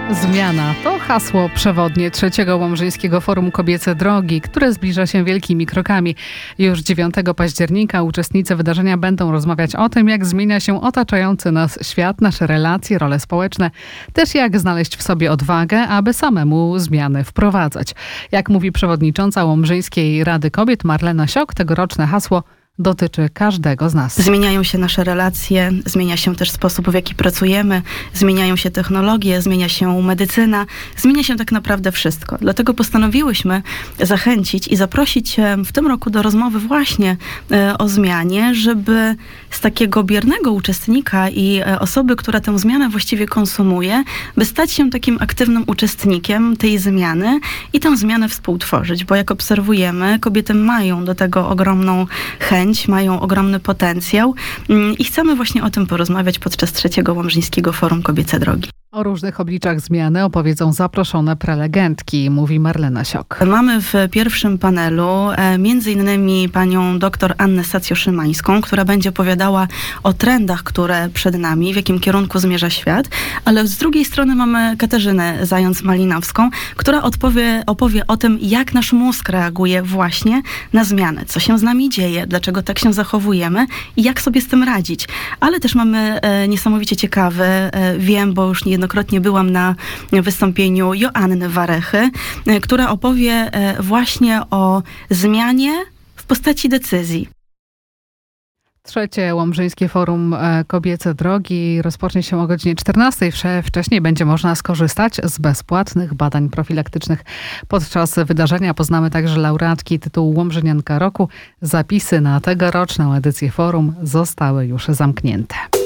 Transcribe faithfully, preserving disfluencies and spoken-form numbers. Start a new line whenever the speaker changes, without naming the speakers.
Zmiana to hasło przewodnie trzeciego Łomżyńskiego Forum Kobiece Drogi, które zbliża się wielkimi krokami. Już dziewiątego października uczestnicy wydarzenia będą rozmawiać o tym, jak zmienia się otaczający nas świat, nasze relacje, role społeczne, też jak znaleźć w sobie odwagę, aby samemu zmiany wprowadzać. Jak mówi przewodnicząca Łomżyńskiej Rady Kobiet Marlena Siok, tegoroczne hasło dotyczy każdego z nas.
Zmieniają się nasze relacje, zmienia się też sposób, w jaki pracujemy, zmieniają się technologie, zmienia się medycyna, zmienia się tak naprawdę wszystko. Dlatego postanowiłyśmy zachęcić i zaprosić w tym roku do rozmowy właśnie o zmianie, żeby z takiego biernego uczestnika i osoby, która tę zmianę właściwie konsumuje, by stać się takim aktywnym uczestnikiem tej zmiany i tę zmianę współtworzyć, bo jak obserwujemy, kobiety mają do tego ogromną chęć, mają ogromny potencjał i chcemy właśnie o tym porozmawiać podczas trzeciego Łomżyńskiego Forum Kobiece Drogi.
O różnych obliczach zmiany opowiedzą zaproszone prelegentki, mówi Marlena Siok.
Mamy w pierwszym panelu e, między innymi panią dr Annę Sacjo-Szymańską, która będzie opowiadała o trendach, które przed nami, w jakim kierunku zmierza świat, ale z drugiej strony mamy Katarzynę Zając-Malinowską, która odpowie, opowie o tym, jak nasz mózg reaguje właśnie na zmianę, co się z nami dzieje, dlaczego tak się zachowujemy i jak sobie z tym radzić. Ale też mamy e, niesamowicie ciekawy, e, wiem, bo już nie Jednokrotnie byłam na wystąpieniu Joanny Warechy, która opowie właśnie o zmianie w postaci decyzji.
Trzecie Łomżyńskie Forum Kobiece Drogi rozpocznie się o godzinie czternastej. Wcześniej będzie można skorzystać z bezpłatnych badań profilaktycznych. Podczas wydarzenia poznamy także laureatki tytułu Łomżynianka Roku. Zapisy na tegoroczną edycję forum zostały już zamknięte.